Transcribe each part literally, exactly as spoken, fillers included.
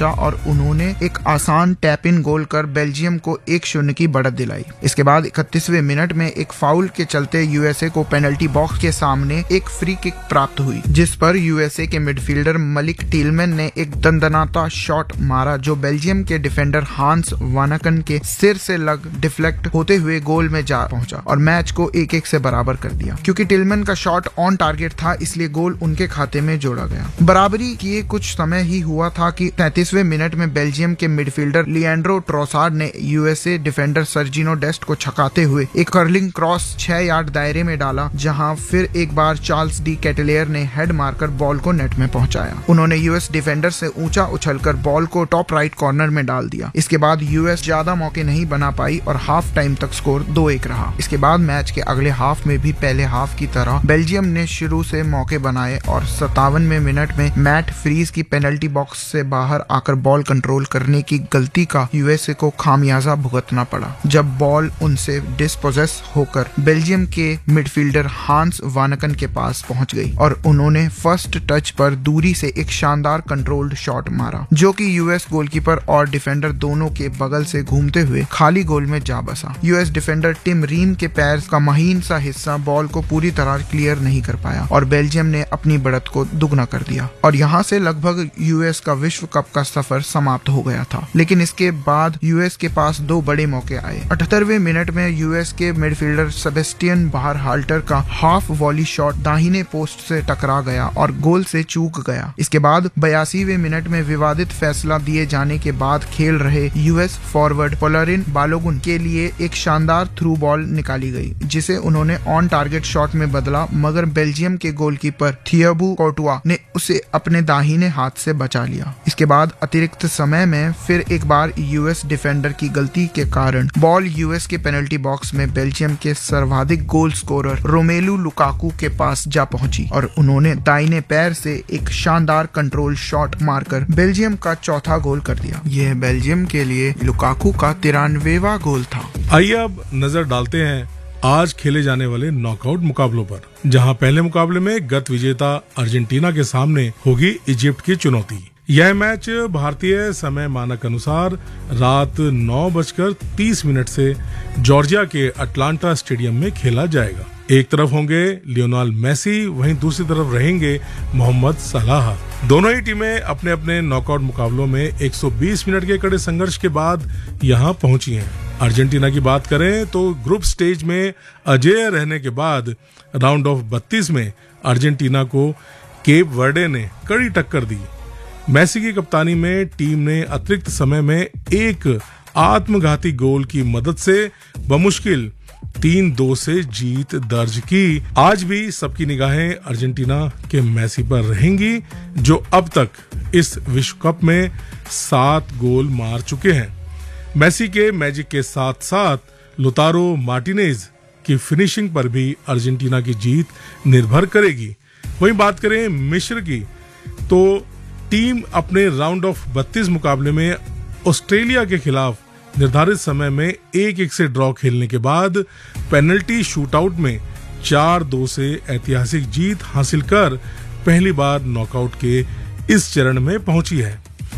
पहुंचा और उन्होंने एक आसान टैप इन गोल कर बेल्जियम को एक शून्य की बढ़त दिलाई। इसके बाद इकतीसवें मिनट में एक फाउल के चलते यूएसए को पेनल्टी बॉक्स के सामने एक फ्री किक प्राप्त हुई, जिस पर यूएसए के मिडफील्डर मलिक टीलमैन ने एक दंदनाता शॉट मारा जो बेल्जियम के डिफेंडर हांस वानाकन के सिर से लग डिफ्लेक्ट होते हुए गोल में जा पहुंचा और मैच को एक एक से बराबर कर दिया। क्योंकि टिलमैन का शॉट ऑन टारगेट था, इसलिए गोल उनके खाते में जोड़ा गया। बराबरी किए कुछ समय ही हुआ था कि तैंतीसवें मिनट में बेल्जियम के मिडफील्डर लिएंड्रो ट्रोसार्ड ने यूएसए डिफेंडर सर्जिनो डेस्ट को छकाते हुए एक कर्लिंग क्रॉस छह यार्ड दायरे में डाला, जहां फिर एक बार चार्ल्स डी कैटलेयर ने हेड मारकर बॉल को नेट में पहुंचाया। उन्होंने यूएस डिफेंडर से ऊंचा उछलकर बॉल को टॉप राइट कॉर्नर में डाल दिया। इसके बाद यूएस ज्यादा मौके नहीं बना पाई और हाफ टाइम तक स्कोर दो एक रहा। इसके बाद मैच के अगले हाफ में भी पहले हाफ की तरह बेल्जियम ने शुरू से मौके बनाए और सत्तावनवें मिनट में मैट फ्रीज की पेनल्टी बॉक्स से बाहर आकर बॉल कंट्रोल करने की गलती का यूएसए को खामियाजा भुगतना पड़ा, जब बॉल उनसे डिस्पोजेस होकर बेल्जियम के मिडफील्डर हांस वानकन के पास पहुंच गई और उन्होंने फर्स्ट टच पर दूरी से एक शानदार कंट्रोल्ड शॉट मारा, जो कि यूएस गोलकीपर और डिफेंडर दोनों के बगल से घूमते हुए खाली गोल में जा बसा। यूएस डिफेंडर टिम रीम के पैर का महीन सा हिस्सा बॉल को पूरी तरह क्लियर नहीं कर पाया और बेल्जियम ने अपनी बढ़त को दुगना कर दिया और यहां से लगभग यूएस का विश्व कप का सफर समाप्त हो गया था। लेकिन इसके बाद यूएस के पास दो बड़े मौके आए। अठहत्तरवें मिनट में यूएस के मिडफील्डर सेबेस्टियन बाहर हाल्टर का हाफ वॉली शॉट दाहिने पोस्ट से टकरा गया और गोल से चूक गया। इसके बाद बयासीवें मिनट में विवादित फैसला दिए जाने के बाद खेल रहे यूएस फॉरवर्ड पोलरिन बालोगुन के लिए एक शानदार थ्रू बॉल निकाली गई, जिसे उन्होंने ऑन टारगेट शॉट में बदला, मगर बेल्जियम के गोलकीपर थियाबू कोर्टुआ ने उसे अपने दाहिने हाथ से बचा लिया। इसके बाद अतिरिक्त समय में फिर एक बार यूएस डिफेंडर की गलती के कारण बॉल यूएस के पेनल्टी बॉक्स में बेल्जियम के सर्वाधिक गोल स्कोरर रोमेलू लुकाकू के पास जा पहुंची और उन्होंने दाहिने पैर से एक शानदार कंट्रोल शॉट मारकर बेल्जियम का चौथा गोल कर दिया। यह बेल्जियम के लिए लुकाकू का तिरानवेवां गोल था। आइए अब नजर डालते हैं आज खेले जाने वाले नॉकआउट मुकाबलों पर, जहां पहले मुकाबले में गत विजेता अर्जेंटीना के सामने होगी इजिप्ट की चुनौती। यह मैच भारतीय समय मानक अनुसार रात नौ बजकर तीस मिनट से जॉर्जिया के अटलांटा स्टेडियम में खेला जाएगा। एक तरफ होंगे लियोनेल मेसी, वहीं दूसरी तरफ रहेंगे मोहम्मद सलाह। दोनों ही टीमें अपने अपने नॉकआउट मुकाबलों में एक सौ बीस मिनट के कड़े संघर्ष के बाद यहां पहुंची हैं। अर्जेंटीना की बात करें तो ग्रुप स्टेज में अजेय रहने के बाद राउंड ऑफ बत्तीस में अर्जेंटीना को केप वर्डे ने कड़ी टक्कर दी। मेसी की कप्तानी में टीम ने अतिरिक्त समय में एक आत्मघाती गोल की मदद से बमुश्किल तीन दो से जीत दर्ज की। आज भी सबकी निगाहें अर्जेंटीना के मेसी पर रहेंगी, जो अब तक इस विश्व कप में सात गोल मार चुके हैं। मेसी के मैजिक के साथ साथ लुतारो मार्टिनेज की फिनिशिंग पर भी अर्जेंटीना की जीत निर्भर करेगी। वहीं बात करें मिस्र की, तो टीम अपने राउंड ऑफ बत्तीस मुकाबले में ऑस्ट्रेलिया के खिलाफ निर्धारित समय में एक एक से ड्रॉ खेलने के बाद पेनल्टी शूटआउट में चार दो से ऐतिहासिक जीत हासिल कर पहली बार नॉकआउट के इस चरण में पहुंची है।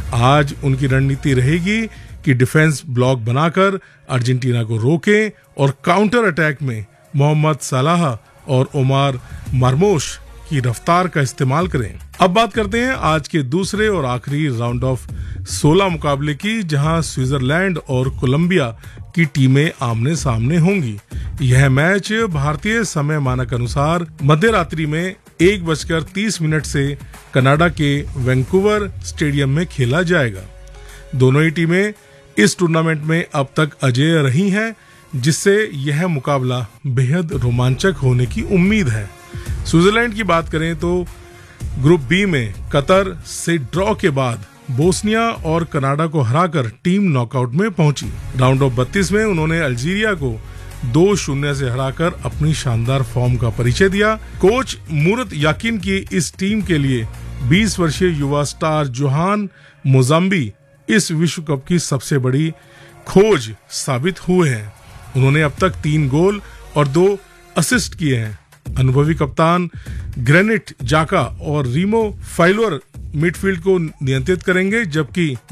आज उनकी रणनीति रहेगी कि डिफेंस ब्लॉक बनाकर अर्जेंटीना को रोकें और काउंटर अटैक में मोहम्मद सलाह और ओमार मरमूश की रफ्तार का इस्तेमाल करें। अब बात करते हैं आज के दूसरे और आखिरी राउंड ऑफ सोलह मुकाबले की, जहां स्विट्जरलैंड और कोलंबिया की टीमें आमने सामने होंगी। यह मैच भारतीय समय मानक अनुसार मध्य रात्रि में एक बजकर तीस मिनट से कनाडा के वैंकूवर स्टेडियम में खेला जाएगा। दोनों ही टीमें इस टूर्नामेंट में अब तक अजेय रही हैं, जिससे यह मुकाबला बेहद रोमांचक होने की उम्मीद है। स्विट्जरलैंड की बात करें तो ग्रुप बी में कतर से ड्रॉ के बाद बोस्निया और कनाडा को हराकर टीम नॉकआउट में पहुंची। राउंड ऑफ बत्तीस में उन्होंने अल्जीरिया को दो शून्य से हराकर अपनी शानदार फॉर्म का परिचय दिया। कोच मूरत याकिन की इस टीम के लिए बीस वर्षीय युवा स्टार जोहान मोजाम्बी इस विश्व कप की सबसे बड़ी खोज साबित हुए हैं। उन्होंने अब तक तीन गोल और दो असिस्ट किए हैं। अनुभवी कप्तान ग्रेनिट जाका और रीमो फाइलोर मिडफील्ड को नियंत्रित करेंगे, जबकि